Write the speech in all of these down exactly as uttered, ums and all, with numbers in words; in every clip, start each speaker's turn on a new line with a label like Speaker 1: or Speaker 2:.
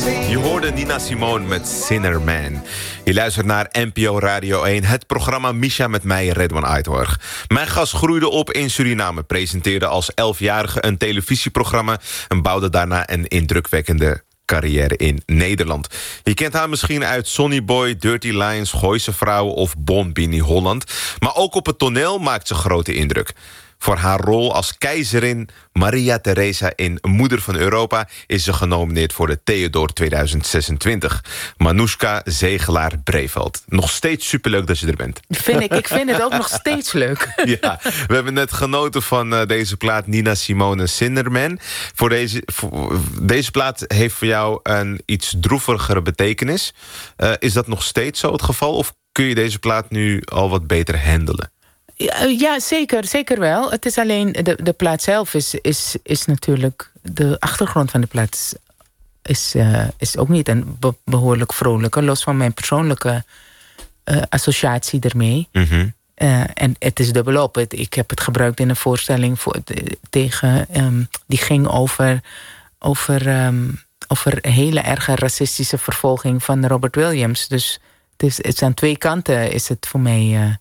Speaker 1: Je hoorde Nina Simone met Sinner Man. Je luistert naar N P O Radio één, het programma Misha met mij, Redwan Aitoorg. Mijn gast groeide op in Suriname, presenteerde als elfjarige een televisieprogramma en bouwde daarna een indrukwekkende carrière in Nederland. Je kent haar misschien uit Sonny Boy, Dirty Lions, Gooise Vrouwen of Bon Bini Holland. Maar ook op het toneel maakt ze grote indruk. Voor haar rol als keizerin Maria Theresa in Moeder van Europa is ze genomineerd voor de Theodor tweeduizend zesentwintig. Manoushka Zegelaar-Breveld. Nog steeds superleuk dat je er bent.
Speaker 2: Vind ik, ik vind het ook nog steeds leuk.
Speaker 1: Ja, we hebben net genoten van uh, deze plaat Nina Simone Sinner Man. Voor deze, voor, deze plaat heeft voor jou een iets droevigere betekenis. Uh, is dat nog steeds zo het geval? Of kun je deze plaat nu al wat beter handelen?
Speaker 2: Ja, zeker, zeker wel. Het is alleen, de, de plaat zelf is, is, is natuurlijk... de achtergrond van de plaat is, uh, is ook niet een be- behoorlijk vrolijke... los van mijn persoonlijke uh, associatie ermee. Mm-hmm. Uh, en het is dubbelop. Het, ik heb het gebruikt in een voorstelling voor, de, tegen... Um, die ging over, over, um, over hele erge racistische vervolging van Robert Williams. Dus het is, het is aan twee kanten is het voor mij... Uh,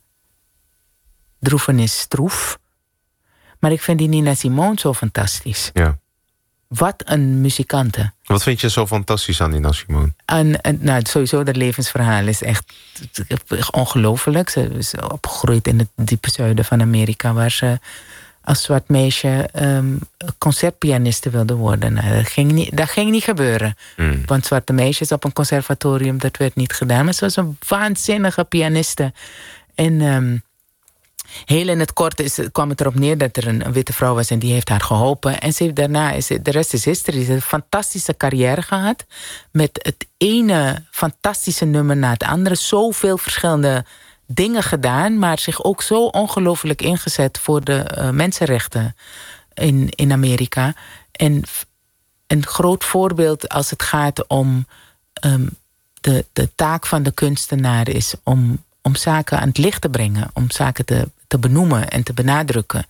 Speaker 2: droefenis stroef. Maar ik vind die Nina Simone zo fantastisch.
Speaker 1: Ja.
Speaker 2: Wat een muzikante.
Speaker 1: Wat vind je zo fantastisch aan Nina Simone?
Speaker 2: En, en, nou, sowieso dat levensverhaal is echt ongelooflijk. Ze is opgegroeid in het diepe zuiden van Amerika... waar ze als zwart meisje um, concertpianiste wilde worden. Nou, dat, ging niet, dat ging niet gebeuren. Mm. Want zwarte meisjes op een conservatorium, dat werd niet gedaan. Maar ze was een waanzinnige pianiste. En... Um, heel in het kort is, kwam het erop neer dat er een, een witte vrouw was... en die heeft haar geholpen. En ze heeft daarna, is, de rest is history. Ze heeft een fantastische carrière gehad. Met het ene fantastische nummer na het andere. Zoveel verschillende dingen gedaan... maar zich ook zo ongelooflijk ingezet... voor de uh, mensenrechten in, in Amerika. En een groot voorbeeld als het gaat om... Um, de, de taak van de kunstenaar is om... om zaken aan het licht te brengen. Om zaken te, te benoemen en te benadrukken.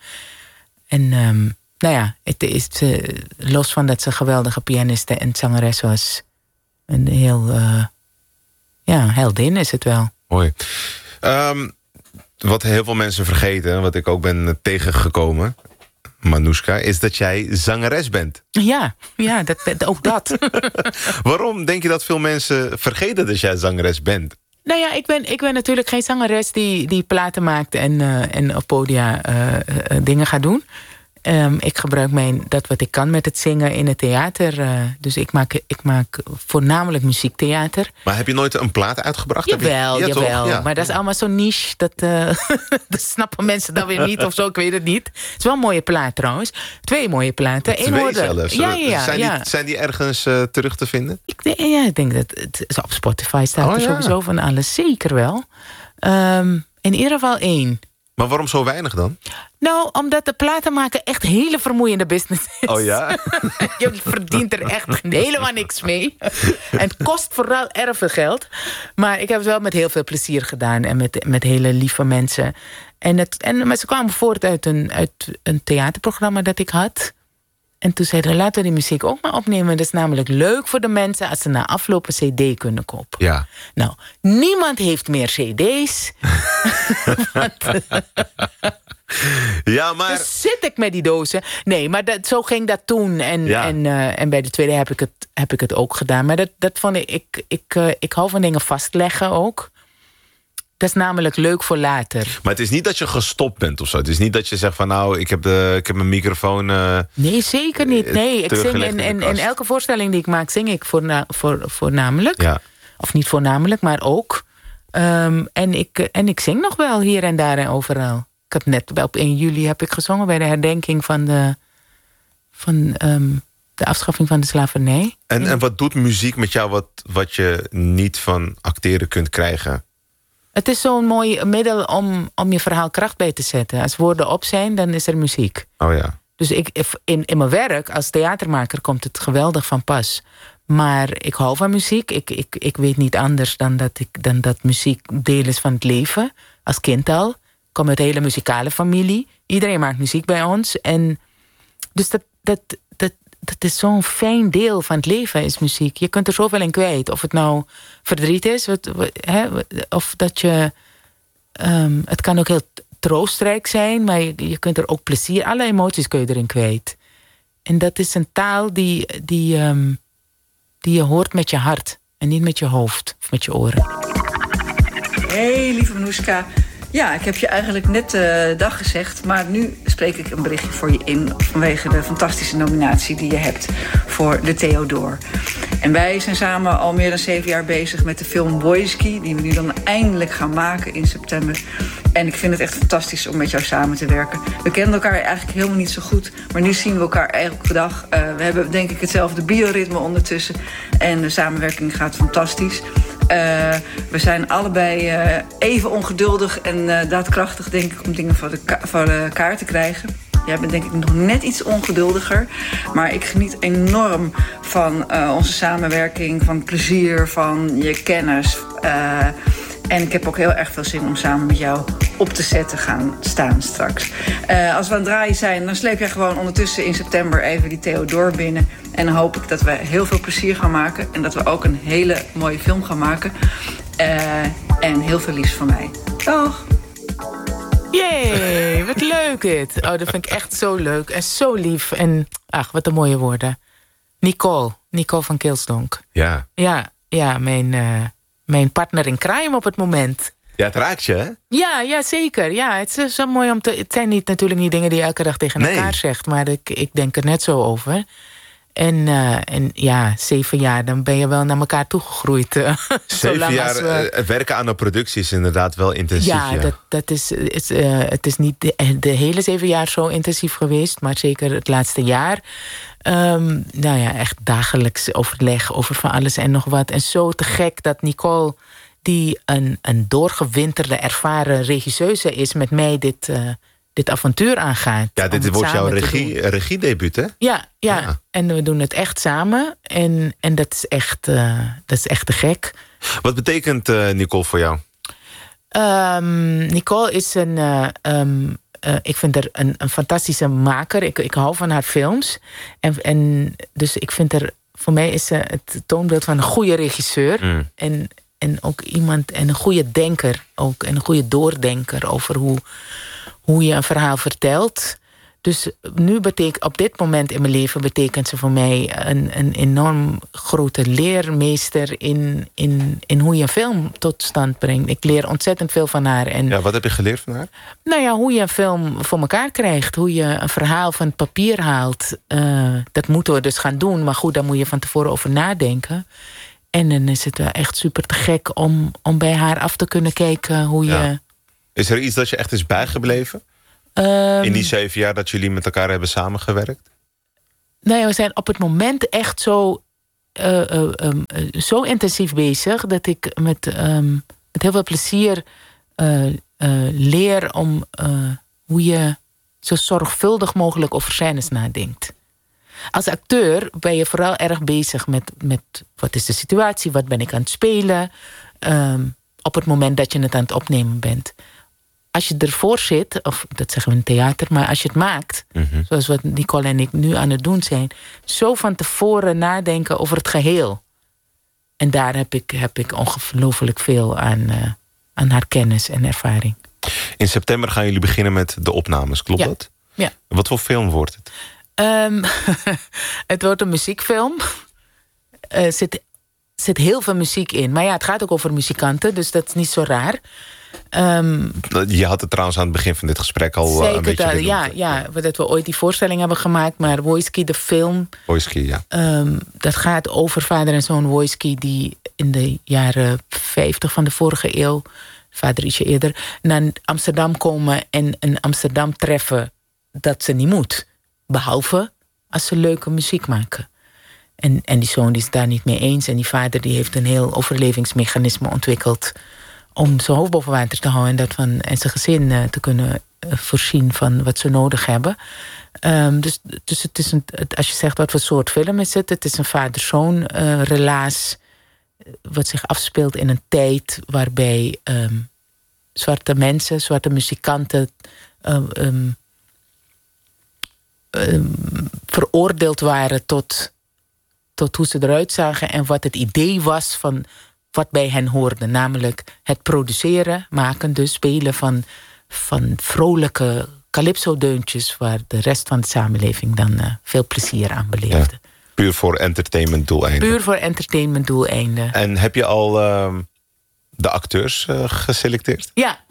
Speaker 2: En um, nou ja, het is, uh, los van dat ze een geweldige pianiste en zangeres was... een heel... Uh, ja, heldin is het wel.
Speaker 1: Mooi. Um, wat heel veel mensen vergeten, wat ik ook ben tegengekomen... Manoushka, is dat jij zangeres bent.
Speaker 2: Ja, ja dat, ook dat.
Speaker 1: Waarom denk je dat veel mensen vergeten dat jij zangeres bent?
Speaker 2: Nou ja, ik ben, ik ben natuurlijk geen zangeres die, die platen maakt... en, uh, en op podia uh, uh, dingen gaat doen. Um, ik gebruik mijn, dat wat ik kan met het zingen in het theater. Uh, dus ik maak, ik maak voornamelijk muziektheater.
Speaker 1: Maar heb je nooit een plaat uitgebracht?
Speaker 2: Jawel,
Speaker 1: je... ja,
Speaker 2: jawel.
Speaker 1: Ja.
Speaker 2: Maar dat is allemaal zo niche. Dat, uh, dat snappen mensen dan weer niet of zo. Ik weet het niet. Het is wel een mooie plaat trouwens. Twee mooie platen.
Speaker 1: Twee
Speaker 2: hoorde...
Speaker 1: zelfs?
Speaker 2: Ja, ja, ja,
Speaker 1: zijn,
Speaker 2: ja.
Speaker 1: Die, zijn die ergens uh, terug te vinden?
Speaker 2: Ik denk, ja, ik denk dat het op Spotify staat
Speaker 1: oh,
Speaker 2: er
Speaker 1: ja.
Speaker 2: sowieso van alles. Zeker wel. Um, in ieder geval één.
Speaker 1: Maar waarom zo weinig dan?
Speaker 2: Nou, omdat de platen maken echt hele vermoeiende business is.
Speaker 1: Oh ja?
Speaker 2: Je verdient er echt helemaal niks mee. En het kost vooral erg veel geld. Maar ik heb het wel met heel veel plezier gedaan. En met, met hele lieve mensen. En het, en, maar ze kwamen voort uit een, uit een theaterprogramma dat ik had. En toen zeiden we, laten we die muziek ook maar opnemen. Dat is namelijk leuk voor de mensen als ze na afloop een cd kunnen kopen.
Speaker 1: Ja.
Speaker 2: Nou, niemand heeft meer cd's. Want,
Speaker 1: ja, maar...
Speaker 2: Dus zit ik met die dozen. Nee, maar dat, zo ging dat toen. En,
Speaker 1: ja.
Speaker 2: en, uh, en bij de tweede heb ik het, heb ik het ook gedaan. Maar dat, dat vond ik... Ik, ik, uh, ik hou van dingen vastleggen ook. Dat is namelijk leuk voor later.
Speaker 1: Maar het is niet dat je gestopt bent of zo. Het is niet dat je zegt van nou, ik heb, de, ik heb mijn microfoon... Uh,
Speaker 2: nee, zeker niet. Nee, ik zing in, in, in elke voorstelling die ik maak, zing ik voorna, voor, voornamelijk.
Speaker 1: Ja.
Speaker 2: Of niet voornamelijk, maar ook. Um, en, ik, en ik zing nog wel hier en daar en overal. Ik heb net op één juli heb ik gezongen bij de herdenking van de, van, um, de afschaffing van de slavernij.
Speaker 1: En, en wat doet muziek met jou wat, wat je niet van acteren kunt krijgen?
Speaker 2: Het is zo'n mooi middel om, om je verhaal kracht bij te zetten. Als woorden op zijn, dan is er muziek.
Speaker 1: Oh ja.
Speaker 2: Dus ik, in, in mijn werk als theatermaker komt het geweldig van pas. Maar ik hou van muziek. Ik, ik, ik weet niet anders dan dat, ik, dan dat muziek deel is van het leven. Als kind al. Ik kom uit een hele muzikale familie. Iedereen maakt muziek bij ons. En dus dat, dat, dat, dat is zo'n fijn deel van het leven, is muziek. Je kunt er zoveel in kwijt. Of het nou verdriet is, wat, wat, hè, of dat je... Um, het kan ook heel troostrijk zijn, maar je, je kunt er ook plezier... Alle emoties kun je erin kwijt. En dat is een taal die, die, um, die je hoort met je hart. En niet met je hoofd of met je oren.
Speaker 3: Hey, lieve Manoushka. Ja, ik heb je eigenlijk net uh, dag gezegd, maar nu spreek ik een berichtje voor je in vanwege de fantastische nominatie die je hebt voor de Theodor. En wij zijn samen al meer dan zeven jaar bezig met de film Wojski, die we nu dan eindelijk gaan maken in september. En ik vind het echt fantastisch om met jou samen te werken. We kennen elkaar eigenlijk helemaal niet zo goed, maar nu zien we elkaar elke dag. Uh, we hebben denk ik hetzelfde bioritme ondertussen en de samenwerking gaat fantastisch. Uh, we zijn allebei uh, even ongeduldig en uh, daadkrachtig, denk ik, om dingen voor, de ka- voor elkaar te krijgen. Jij bent denk ik nog net iets ongeduldiger. Maar ik geniet enorm van uh, onze samenwerking, van het plezier, van je kennis. Uh, en ik heb ook heel erg veel zin om samen met jou op te zetten gaan staan straks. Uh, als we aan het draaien zijn, dan sleep jij gewoon ondertussen in september even die Theodor binnen. En dan hoop ik dat we heel veel plezier gaan maken. En dat we ook een hele mooie film gaan maken. Uh, en heel veel liefs van mij. Dag!
Speaker 2: Jee, wat leuk dit. Oh, dat vind ik echt zo leuk en zo lief. En ach, wat een mooie woorden. Nicole, Nicole van Kilsdonk.
Speaker 1: Ja.
Speaker 2: Ja, ja mijn, uh, mijn partner in crime op het moment.
Speaker 1: Ja, het raakt je, hè?
Speaker 2: Ja, ja, zeker. Ja, het is zo mooi om te... Het zijn niet, natuurlijk niet dingen die je elke dag tegen elkaar nee. zegt. Maar ik, ik denk er net zo over. En, uh, en ja, zeven jaar, dan ben je wel naar elkaar toegegroeid. Uh,
Speaker 1: zeven jaar we... uh, werken aan de productie is inderdaad wel intensief.
Speaker 2: Ja,
Speaker 1: ja.
Speaker 2: Dat, dat is, is, uh, het is niet de, de hele zeven jaar zo intensief geweest. Maar zeker het laatste jaar. Um, nou ja, echt dagelijks overleg over van alles en nog wat. En zo te gek dat Nicole, die een, een doorgewinterde, ervaren regisseuse is, met mij dit... Uh, dit avontuur aangaat.
Speaker 1: Ja, dit wordt jouw regie, regiedebuut, hè?
Speaker 2: Ja, ja, ja, en we doen het echt samen. En, en dat, is echt, uh, dat is echt te gek.
Speaker 1: Wat betekent uh, Nicole voor jou?
Speaker 2: Um, Nicole is een... Uh, um, uh, ik vind haar een, een fantastische maker. Ik, ik hou van haar films. En, en dus ik vind er... Voor mij is ze het toonbeeld van een goede regisseur. Mm. En, en ook iemand... En een goede denker ook. En een goede doordenker over hoe... hoe je een verhaal vertelt. Dus nu betekent, op dit moment in mijn leven... betekent ze voor mij een, een enorm grote leermeester... In, in, in hoe je een film tot stand brengt. Ik leer ontzettend veel van haar. En,
Speaker 1: ja, wat heb je geleerd van haar?
Speaker 2: Nou ja, hoe je een film voor elkaar krijgt. Hoe je een verhaal van het papier haalt. Uh, dat moeten we dus gaan doen. Maar goed, daar moet je van tevoren over nadenken. En dan is het wel echt super te gek... om, om bij haar af te kunnen kijken hoe je... Ja.
Speaker 1: Is er iets dat je echt is bijgebleven?
Speaker 2: Um,
Speaker 1: in die zeven jaar dat jullie met elkaar hebben samengewerkt?
Speaker 2: Nee, we zijn op het moment echt zo, uh, uh, um, uh, zo intensief bezig... dat ik met, um, met heel veel plezier uh, uh, leer om uh, hoe je zo zorgvuldig mogelijk over scènes nadenkt. Als acteur ben je vooral erg bezig met, met wat is de situatie, wat ben ik aan het spelen... Um, op het moment dat je het aan het opnemen bent... Als je ervoor zit, of dat zeggen we in theater... maar als je het maakt, mm-hmm. zoals wat Nicole en ik nu aan het doen zijn... zo van tevoren nadenken over het geheel. En daar heb ik, heb ik ongelooflijk veel aan, uh, aan haar kennis en ervaring.
Speaker 1: In september gaan jullie beginnen met de opnames, klopt
Speaker 2: ja.
Speaker 1: dat?
Speaker 2: Ja.
Speaker 1: Wat voor film wordt het?
Speaker 2: Um, het wordt een muziekfilm. Er uh, zit, zit heel veel muziek in. Maar ja, het gaat ook over muzikanten, dus dat is niet zo raar... Um,
Speaker 1: je had het trouwens aan het begin van dit gesprek al
Speaker 2: zeker
Speaker 1: een beetje
Speaker 2: dat,
Speaker 1: benoemd.
Speaker 2: ja, ja, dat we ooit die voorstelling hebben gemaakt. Maar Wojski, de film...
Speaker 1: Wojski, ja.
Speaker 2: Um, dat gaat over vader en zoon Wojski... die in de jaren vijftig van de vorige eeuw... vader ietsje eerder... naar Amsterdam komen en een Amsterdam treffen... dat ze niet moet. Behalve als ze leuke muziek maken. En, en die zoon die is daar niet mee eens. En die vader die heeft een heel overlevingsmechanisme ontwikkeld... om zijn hoofd boven water te houden... en, dat van, en zijn gezin uh, te kunnen uh, voorzien van wat ze nodig hebben. Um, dus, dus het is een, het, als je zegt wat voor soort film is het... het is een vader-zoon uh, relaas... wat zich afspeelt in een tijd... waarbij um, zwarte mensen, zwarte muzikanten... Um, um, um, veroordeeld waren tot, tot hoe ze eruit zagen en wat het idee was van wat bij hen hoorde. Namelijk het produceren, maken, dus spelen van, van vrolijke calypso-deuntjes waar de rest van de samenleving dan uh, veel plezier aan beleefde.
Speaker 1: Ja, puur voor entertainment doeleinden.
Speaker 2: Puur voor entertainment doeleinden.
Speaker 1: En heb je al uh, de acteurs uh, geselecteerd?
Speaker 2: Ja.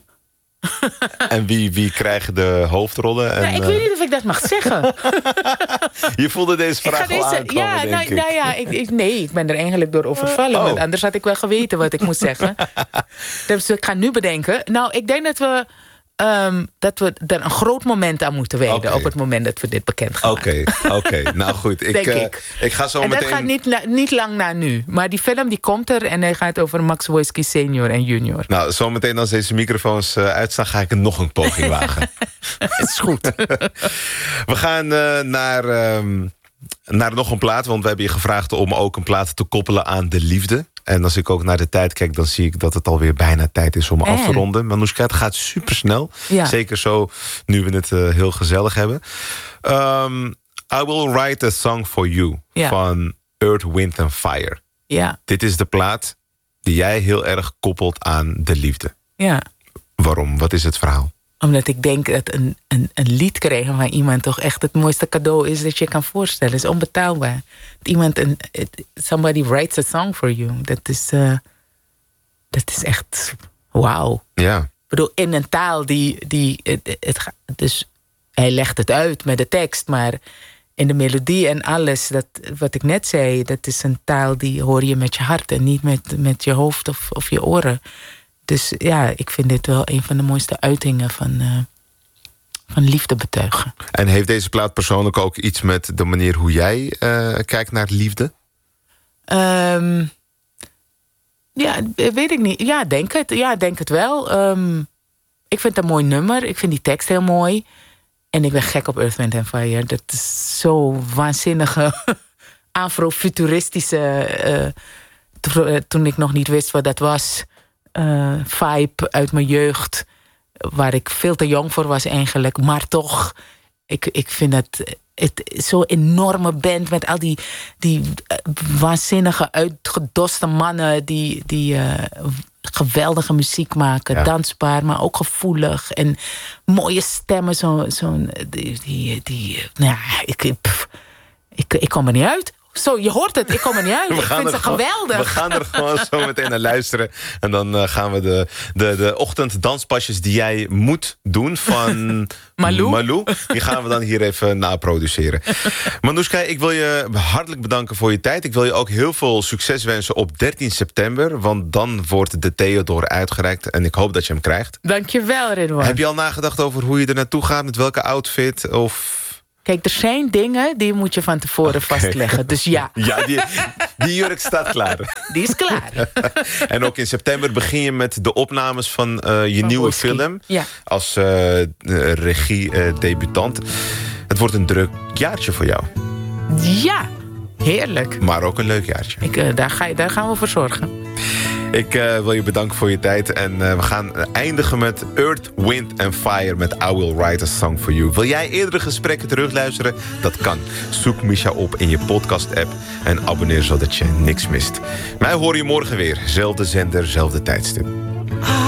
Speaker 1: En wie, wie krijgen de hoofdrollen? En,
Speaker 2: nou, ik uh... weet niet of ik dat mag zeggen.
Speaker 1: Je voelde deze vraag
Speaker 2: deze,
Speaker 1: al aankomen,
Speaker 2: ja,
Speaker 1: denk
Speaker 2: nou,
Speaker 1: ik.
Speaker 2: nou ja, ik, ik, nee, ik ben er eigenlijk door overvallen. Oh. Want anders had ik wel geweten wat ik moest zeggen. Dus ik ga nu bedenken. Nou, ik denk dat we... Um, dat we er een groot moment aan moeten wijden. Okay. Op het moment dat we dit bekend gaan
Speaker 1: Oké, okay, oké. Okay. Nou goed. Ik,
Speaker 2: denk
Speaker 1: uh,
Speaker 2: ik.
Speaker 1: ik ga zo
Speaker 2: en
Speaker 1: meteen...
Speaker 2: dat gaat niet, niet lang na nu. Maar die film die komt er en hij gaat over Max Wojcicki senior en junior.
Speaker 1: Nou, zo meteen als deze microfoons uh, uitstaan... ga ik er nog een poging wagen.
Speaker 2: Is goed.
Speaker 1: We gaan uh, naar, um, naar nog een plaat. Want we hebben je gevraagd om ook een plaat te koppelen aan de liefde. En als ik ook naar de tijd kijk, dan zie ik dat het alweer bijna tijd is om en. af te ronden. Manoushka, het gaat supersnel. Ja. Zeker zo, nu we het uh, heel gezellig hebben. Um, I Will Write a Song for You ja. van Earth, Wind and Fire.
Speaker 2: Ja.
Speaker 1: Dit is de plaat die jij heel erg koppelt aan de liefde.
Speaker 2: Ja.
Speaker 1: Waarom? Wat is het verhaal?
Speaker 2: Omdat ik denk dat een, een, een lied krijgen van iemand toch echt het mooiste cadeau is dat je kan voorstellen. Het is onbetaalbaar. Dat iemand een, somebody writes a song for you. Dat is, uh, dat is echt wauw.
Speaker 1: Ja.
Speaker 2: Ik bedoel, in een taal die... die het, het, dus hij legt het uit met de tekst, maar in de melodie en alles, dat, wat ik net zei, dat is een taal die hoor je met je hart en niet met, met je hoofd of, of je oren. Dus ja, ik vind dit wel een van de mooiste uitingen van, uh, van liefde betuigen.
Speaker 1: En heeft deze plaat persoonlijk ook iets met de manier hoe jij uh, kijkt naar liefde?
Speaker 2: Um, ja, weet ik niet. Ja, denk het. Ja, denk het wel. Um, ik vind het een mooi nummer. Ik vind die tekst heel mooi. En ik ben gek op Earth, Wind and Fire. Dat is zo waanzinnige afrofuturistische... Uh, toen ik nog niet wist wat dat was... Uh, vibe uit mijn jeugd, waar ik veel te jong voor was eigenlijk, maar toch, ik, ik vind het, het zo'n enorme band met al die, die uh, waanzinnige uitgedoste mannen die, die uh, geweldige muziek maken, ja. Dansbaar, maar ook gevoelig en mooie stemmen, zo'n zo die, die, die, nou ja, ik, ik, ik, ik kom er niet uit. Zo, je hoort het, ik kom er niet uit. We ik vind ze gewoon, geweldig.
Speaker 1: We gaan er gewoon zo meteen naar luisteren. En dan uh, gaan we de, de, de ochtenddanspasjes die jij moet doen van
Speaker 2: Malou.
Speaker 1: Malou, die gaan we dan hier even naproduceren. Manoushka, ik wil je hartelijk bedanken voor je tijd. Ik wil je ook heel veel succes wensen op dertien september. Want dan wordt de Theodor uitgereikt. En ik hoop dat je hem krijgt.
Speaker 2: Dankjewel, Ridwan.
Speaker 1: Heb je al nagedacht over hoe je er naartoe gaat? Met welke outfit? Of...
Speaker 2: Kijk, er zijn dingen die moet je van tevoren okay. vastleggen. Dus ja.
Speaker 1: Ja, die, die jurk staat klaar.
Speaker 2: Die is klaar.
Speaker 1: En ook in september begin je met de opnames van uh, je van nieuwe Wojcicki. film.
Speaker 2: Ja.
Speaker 1: Als uh, regie-debutant. Uh, het wordt een druk jaartje voor jou.
Speaker 2: Ja, heerlijk.
Speaker 1: Maar ook een leuk jaartje.
Speaker 2: Ik, uh, daar, ga, daar gaan we voor zorgen.
Speaker 1: Ik uh, wil je bedanken voor je tijd. En uh, we gaan eindigen met Earth, Wind and Fire met I Will Write a Song for You. Wil jij eerdere gesprekken terugluisteren? Dat kan. Zoek Misha op in je podcast-app en abonneer zodat je niks mist. Mij hoor je morgen weer. Zelfde zender, zelfde tijdstip.